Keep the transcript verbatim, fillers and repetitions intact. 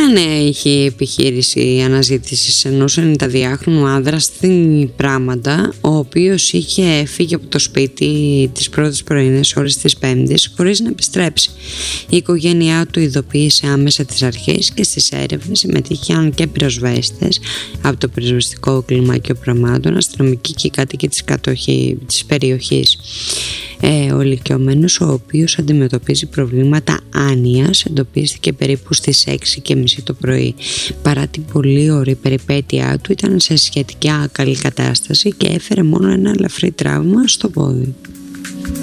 έκανε είχε η επιχείρηση αναζήτησης ενός ενενηνταδυάχρονου άνδρα στην Πράματα, ο οποίος είχε φύγει από το σπίτι τις πρώτες πρωινές ώρες της Πέμπτης χωρίς να επιστρέψει. Η οικογένειά του ειδοποίησε άμεσα τις αρχές και στις έρευνες συμμετείχαν και πυροσβέστες από το πυροσβεστικό κλιμάκιο Πραμάτων, αστυνομικοί και κάτοικοι της, κατοχή, της περιοχής. Ε, ο ηλικιωμένος, ο οποίος αντιμετωπίζει προβλήματα άνοιας, εντοπίστηκε περίπου στις έξι και μισή το πρωί. Παρά την πολύ ωραία περιπέτειά του, ήταν σε σχετικά καλή κατάσταση και έφερε μόνο ένα ελαφρύ τραύμα στο πόδι.